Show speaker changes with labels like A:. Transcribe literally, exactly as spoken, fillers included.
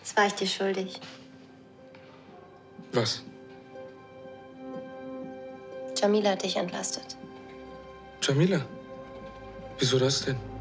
A: Das war ich dir schuldig.
B: Was?
A: Jamila hat dich entlastet.
B: Jamila? Wieso das denn?